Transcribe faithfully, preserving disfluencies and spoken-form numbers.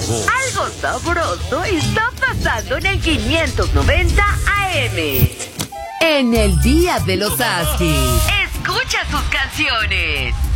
voz. Algo sabroso está pasando en el quinientos noventa A M. En el Día de los Askis. Escucha sus canciones.